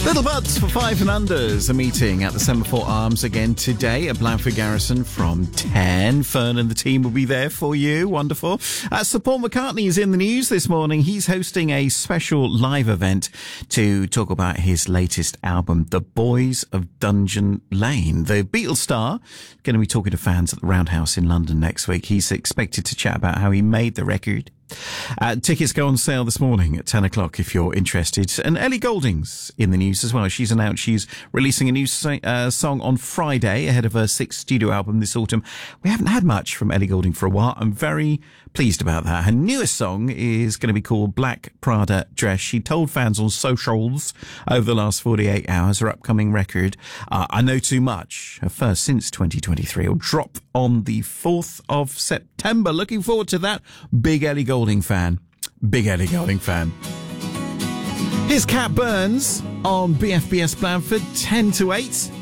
Little Buds for Five and Unders, a meeting at the Semaphore Arms again today at Blandford Garrison from 10. Fern and the team will be there for you. Wonderful. Sir Paul McCartney is in the news this morning. He's hosting a special live event to talk about his latest album, The Boys of Dungeon Lane. The Beatles star going to be talking to fans at the Roundhouse in London next week. He's expected to chat about how he made the record. Tickets go on sale this morning at 10 o'clock if you're interested. And Ellie Goulding's in the news as well. She's announced she's releasing a new song on Friday ahead of her sixth studio album this autumn. We haven't had much from Ellie Goulding for a while. I'm very pleased about that. Her newest song is going to be called Black Prada Dress. She told fans on socials over the last 48 hours her upcoming record, I Know Too Much, her first since 2023, will drop on the 4th of September. Looking forward to that. Big Ellie Goulding fan. Big Ellie Goulding fan. Here's Cat Burns on BFBS Blandford, 10 to 8.